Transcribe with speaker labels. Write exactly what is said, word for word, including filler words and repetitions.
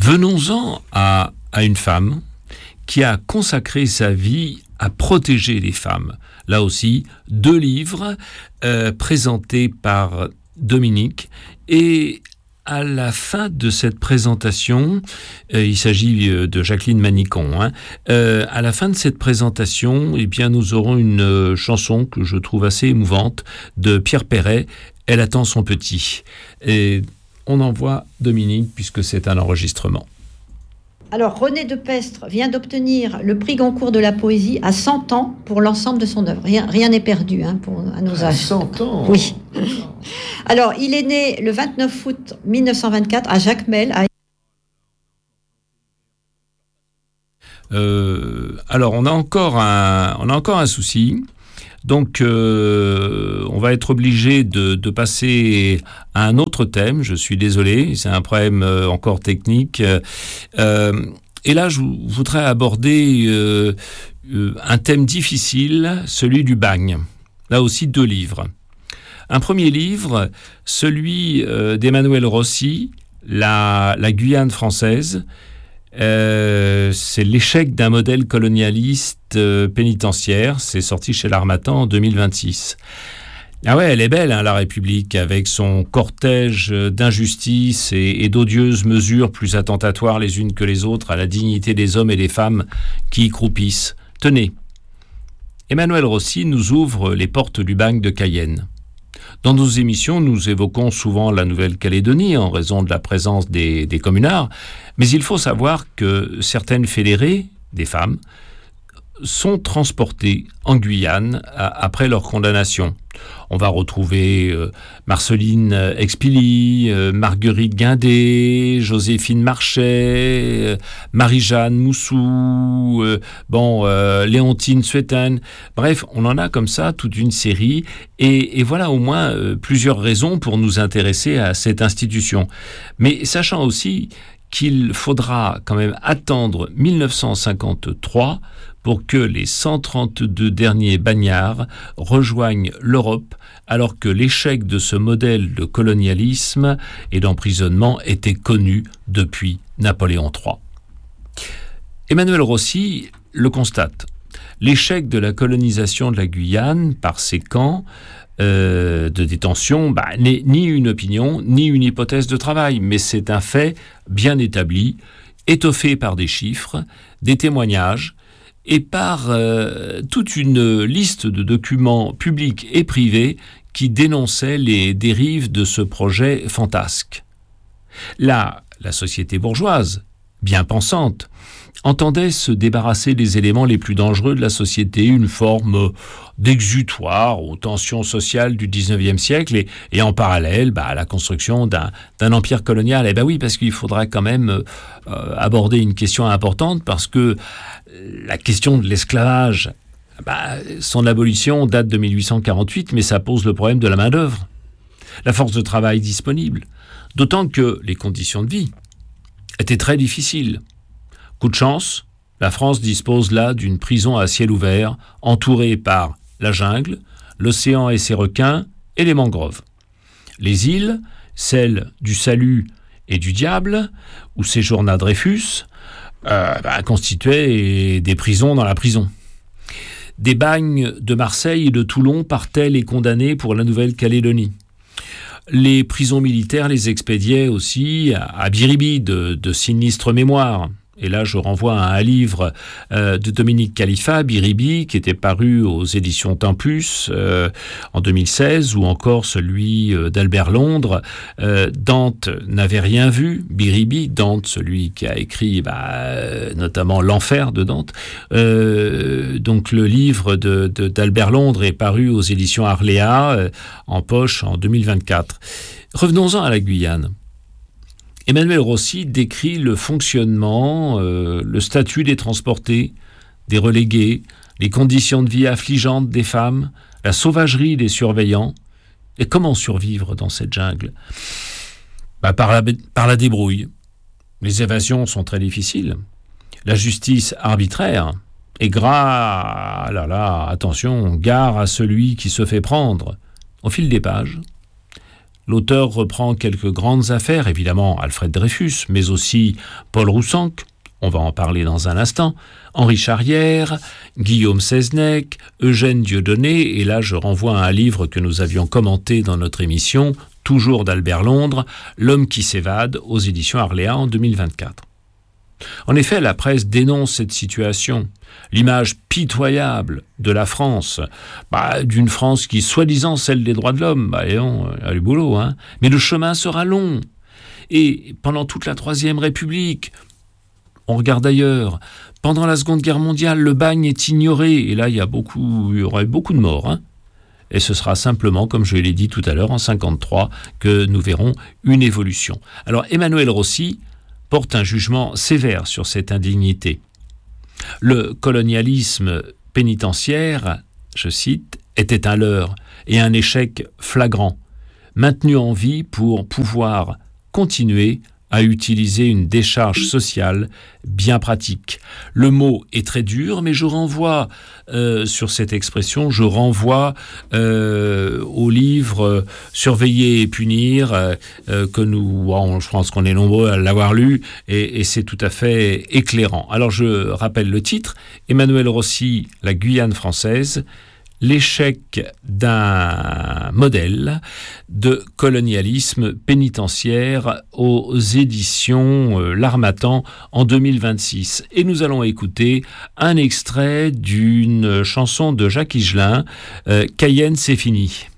Speaker 1: Venons-en à, à une femme qui a consacré sa vie à protéger les femmes. Là aussi, deux livres euh, présentés par Dominique. Et à la fin de cette présentation, euh, il s'agit de Jacqueline Manicon, hein, euh, à la fin de cette présentation, eh bien, nous aurons une euh, chanson que je trouve assez émouvante de Pierre Perret, « Elle attend son petit ». Et on envoie Dominique puisque c'est un enregistrement.
Speaker 2: Alors, René de Pestre vient d'obtenir le prix Goncourt de la poésie à cent ans pour l'ensemble de son œuvre. Rien, rien n'est perdu hein, pour, à nos âges.
Speaker 1: cent ans
Speaker 2: Oui. Alors, il est né le vingt-neuf août mille neuf cent vingt-quatre à Jacmel. À...
Speaker 1: Euh, alors, on a encore un, on a encore un souci. Donc, euh, on va être obligé de, de passer à un autre thème. Je suis désolé, c'est un problème euh, encore technique. Euh, et là, je voudrais aborder euh, euh, un thème difficile, celui du bagne. Là aussi, deux livres. Un premier livre, celui euh, d'Emmanuel Rossi, la, la Guyane française. Euh, c'est l'échec d'un modèle colonialiste euh, pénitentiaire. C'est sorti chez l'Harmattan en deux mille vingt-six. Ah ouais, elle est belle, hein, la République, avec son cortège d'injustices et, et d'odieuses mesures plus attentatoires les unes que les autres à la dignité des hommes et des femmes qui y croupissent. Tenez, Emmanuel Rossi nous ouvre les portes du bagne de Cayenne. Dans nos émissions, nous évoquons souvent la Nouvelle-Calédonie en raison de la présence des, des communards, mais il faut savoir que certaines fédérées, des femmes, sont transportées en Guyane à, après leur condamnation. On va retrouver euh, Marceline Expilly, euh, Marguerite Guindet, Joséphine Marchais, euh, Marie-Jeanne Moussou, euh, bon, euh, Léontine Suétane. Bref, on en a comme ça toute une série. Et, et voilà au moins euh, plusieurs raisons pour nous intéresser à cette institution. Mais sachant aussi qu'il faudra quand même attendre mille neuf cent cinquante-trois pour que les cent trente-deux derniers bagnards rejoignent l'Europe, alors que l'échec de ce modèle de colonialisme et d'emprisonnement était connu depuis Napoléon trois. Emmanuel Rossi le constate. L'échec de la colonisation de la Guyane par ces camps euh, de détention bah, n'est ni une opinion, ni une hypothèse de travail, mais c'est un fait bien établi, étoffé par des chiffres, des témoignages, et par euh, toute une liste de documents publics et privés qui dénonçaient les dérives de ce projet fantasque. Là, la société bourgeoise, bien pensante, entendait se débarrasser des éléments les plus dangereux de la société, une forme d'exutoire aux tensions sociales du dix-neuvième siècle et, et en parallèle bah, la construction d'un, d'un empire colonial. Eh bien oui, parce qu'il faudra quand même euh, aborder une question importante parce que la question de l'esclavage, bah, son abolition date de mille huit cent quarante-huit, mais ça pose le problème de la main-d'œuvre, la force de travail disponible, d'autant que les conditions de vie étaient très difficiles. Coup de chance, la France dispose là d'une prison à ciel ouvert, entourée par la jungle, l'océan et ses requins, et les mangroves. Les îles, celles du Salut et du Diable, où séjourna Dreyfus, euh, bah, constituaient des prisons dans la prison. Des bagnes de Marseille et de Toulon partaient les condamnés pour la Nouvelle-Calédonie. Les prisons militaires les expédiaient aussi à, à Biribi de, de sinistres mémoires. Et là, je renvoie à un livre euh, de Dominique Khalifa, Biribi, qui était paru aux éditions Tempus euh, en deux mille seize, ou encore celui euh, d'Albert Londres. Euh, Dante n'avait rien vu, Biribi, Dante, celui qui a écrit bah, euh, notamment L'Enfer de Dante. Euh, donc le livre de, de, d'Albert Londres est paru aux éditions Arléa, euh, en poche en deux mille vingt-quatre. Revenons-en à la Guyane. Emmanuel Rossi décrit le fonctionnement, euh, le statut des transportés, des relégués, les conditions de vie affligeantes des femmes, la sauvagerie des surveillants. Et comment survivre dans cette jungle ? Bah, par la, par la débrouille. Les évasions sont très difficiles. La justice arbitraire. Et gras, ah là là, attention, gare à celui qui se fait prendre. Au fil des pages, L'auteur reprend quelques grandes affaires, évidemment Alfred Dreyfus, mais aussi Paul Roussanque, on va en parler dans un instant, Henri Charrière, Guillaume Seznec, Eugène Dieudonné, et là je renvoie à un livre que nous avions commenté dans notre émission, toujours d'Albert Londres, L'homme qui s'évade, aux éditions Arléa en deux mille vingt-quatre. En effet, la presse dénonce cette situation, l'image pitoyable de la France, bah, d'une France qui, soi-disant celle des droits de l'homme, bah, on a du boulot, hein. Mais le chemin sera long. Et pendant toute la Troisième République, on regarde ailleurs, pendant la Seconde Guerre mondiale, le bagne est ignoré, et là, il y a beaucoup, il y aurait beaucoup de morts, hein. Et ce sera simplement, comme je l'ai dit tout à l'heure, en cinquante-trois, que nous verrons une évolution. Alors, Emmanuel Rossi porte un jugement sévère sur cette indignité. Le colonialisme pénitentiaire, je cite, était un leurre et un échec flagrant, maintenu en vie pour pouvoir continuer à utiliser une décharge sociale bien pratique. Le mot est très dur, mais je renvoie euh, sur cette expression, je renvoie euh, au livre euh, « Surveiller et punir euh, » euh, que nous, bon, je pense qu'on est nombreux à l'avoir lu, et, et c'est tout à fait éclairant. Alors je rappelle le titre, Emmanuel Rossi, La Guyane française, l'échec d'un modèle de colonialisme pénitentiaire aux éditions euh, L'Harmattan en deux mille vingt-six. Et nous allons écouter un extrait d'une chanson de Jacques Higelin, euh, Cayenne c'est fini.